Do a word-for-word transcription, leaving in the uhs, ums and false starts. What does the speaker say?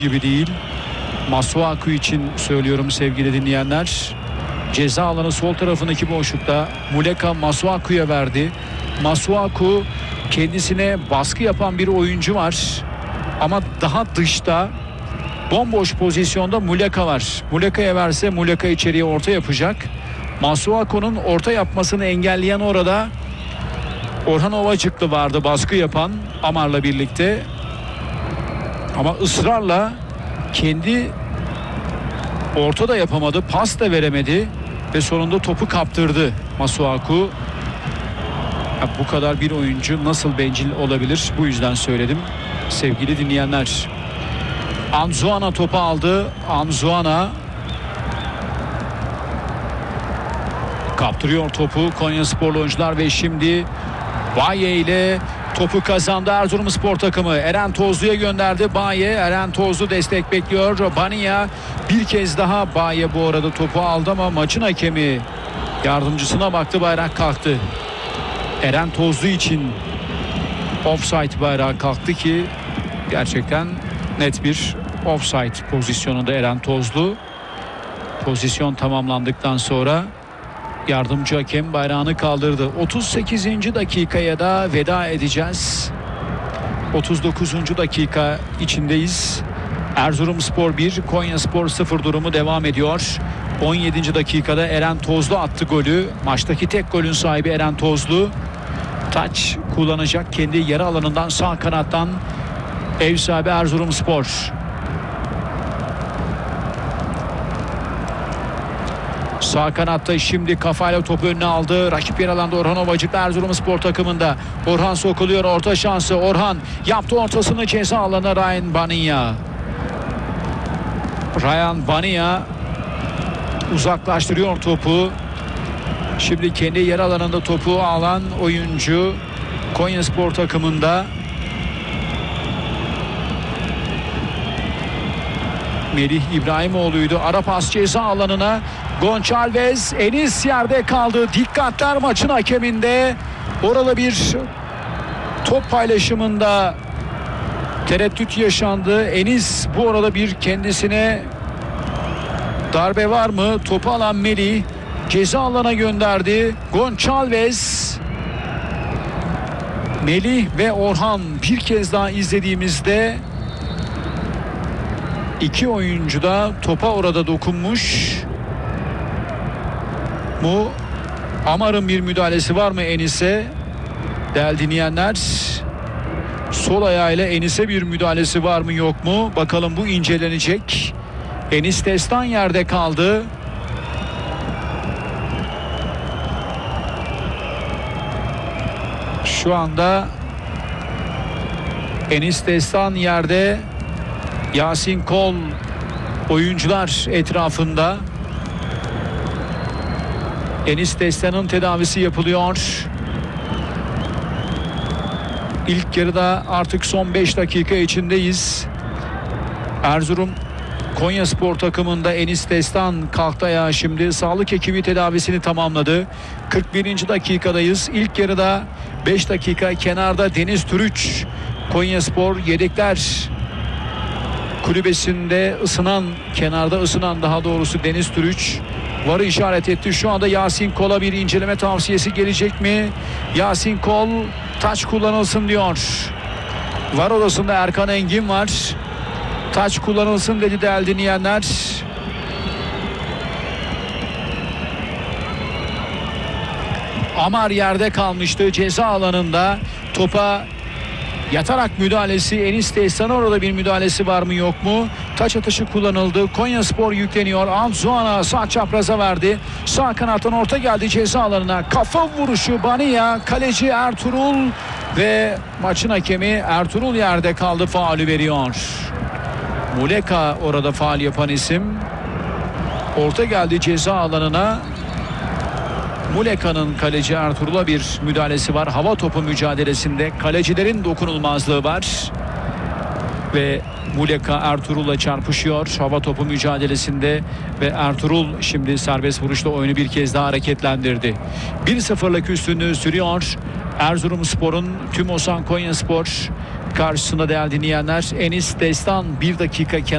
gibi değil. Masuaku için söylüyorum sevgili dinleyenler. Ceza alanı sol tarafındaki boşlukta Muleka Masuaku'ya verdi. Masuaku kendisine baskı yapan bir oyuncu var. Ama daha dışta bomboş pozisyonda Muleka var. Muleka'ya verse Muleka içeriye orta yapacak. Masuaku'nun orta yapmasını engelleyen orada Orhan Ovacıklı vardı, baskı yapan Amar'la birlikte. Ama ısrarla kendi orta da yapamadı, pas da veremedi ve sonunda topu kaptırdı Masuaku. Ya bu kadar bir oyuncu nasıl bencil olabilir? Bu yüzden söyledim sevgili dinleyenler. Anzuana topu aldı. Anzuana kaptırıyor topu Konyasporlu oyuncular ve şimdi Baye ile topu kazandı Erzurumspor takımı. Eren Tozlu'ya gönderdi Baye. Eren Tozlu destek bekliyor. Bania bir kez daha, Baye bu arada topu aldı ama maçın hakemi yardımcısına baktı, bayrak kalktı. Eren Tozlu için offside bayrağı kalktı ki gerçekten net bir offside pozisyonunda Eren Tozlu. Pozisyon tamamlandıktan sonra yardımcı hakem bayrağını kaldırdı. otuz sekizinci dakikaya da veda edeceğiz. otuz dokuzuncu dakika içindeyiz. Erzurumspor bir, Konyaspor sıfır durumu devam ediyor. on yedinci dakikada Eren Tozlu attı golü. Maçtaki tek golün sahibi Eren Tozlu. Taç kullanacak kendi yarı alanından, sağ kanattan ev sahibi Erzurumspor. Sağ kanatta şimdi kafayla topu önüne aldı. Rakip yer alanda Orhan Ovacıklı Erzurumspor takımında. Orhan sokuluyor, orta şansı. Orhan yaptı ortasını, ceza alanına Ryan Bania. Ryan Bania uzaklaştırıyor topu. Şimdi kendi yer alanında topu alan oyuncu Konyaspor takımında. Melih İbrahimoğlu'ydu. Ara pas ceza alanına. Gonçalves, Enis yerde kaldı. Dikkatler maçın hakeminde. Orada bir top paylaşımında tereddüt yaşandı. Enis bu arada bir kendisine darbe var mı? Topu alan Melih ceza alana gönderdi. Gonçalves, Melih ve Orhan bir kez daha izlediğimizde iki oyuncu da topa orada dokunmuş mu? Amar'ın bir müdahalesi var mı Enis'e? Değerli dinleyenler, sol ayağıyla Enis'e bir müdahalesi var mı yok mu? Bakalım, bu incelenecek. Enis Destan yerde kaldı. Şu anda Enis Destan yerde. Yasin Kol oyuncular etrafında. Enis Destan'ın tedavisi yapılıyor. İlk yarıda artık son beş dakika içindeyiz. Erzurum Konyaspor takımında Enis Destan kalktı ayağa şimdi. Sağlık ekibi tedavisini tamamladı. kırk birinci dakikadayız. İlk yarıda beş dakika kenarda Deniz Türüç. Konyaspor yedekler kulübesinde ısınan, kenarda ısınan daha doğrusu Deniz Türüç varı işaret etti. Şu anda Yasin Kol'a bir inceleme tavsiyesi gelecek mi? Yasin Kol, taç kullanılsın diyor. Var odasında Erkan Engin var. Taç kullanılsın dedi değerli dinleyenler. Amar yerde kalmıştı ceza alanında. Topa yatarak müdahalesi, Enis Destan orada bir müdahalesi var mı yok mu? Taç atışı kullanıldı. Konyaspor yükleniyor. Anzuana sağ çapraza verdi. Sağ kanattan orta geldi ceza alanına. Kafa vuruşu Bania, kaleci Ertuğrul ve maçın hakemi Ertuğrul yerde kaldı, faulü veriyor. Muleka orada faul yapan isim. Orta geldi ceza alanına. Muleka'nın kaleci Ertuğrul'a bir müdahalesi var. Hava topu mücadelesinde kalecilerin dokunulmazlığı var. Ve Muleka Ertuğrul'la çarpışıyor hava topu mücadelesinde ve Ertuğrul şimdi serbest vuruşla oyunu bir kez daha hareketlendirdi. bir sıfırlık üstünlüğü sürüyor. Erzurumspor'un Tümosan Konyaspor karşısında değerli dinleyenler. Enis Destan bir dakika kenar